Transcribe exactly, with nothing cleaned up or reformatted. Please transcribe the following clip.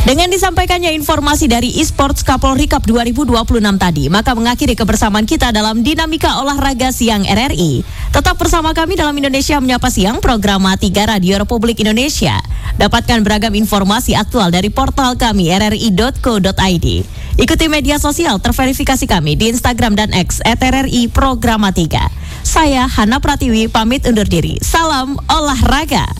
Dengan disampaikannya informasi dari eSports Kapolri Cup dua ribu dua puluh enam tadi, maka mengakhiri kebersamaan kita dalam Dinamika Olahraga Siang R R I. Tetap bersama kami dalam Indonesia Menyapa Siang, program tiga Radio Republik Indonesia. Dapatkan beragam informasi aktual dari portal kami r r i dot co dot i d. Ikuti media sosial terverifikasi kami di Instagram dan X et r r i Programa tiga. Saya Hana Pratiwi pamit undur diri. Salam olahraga.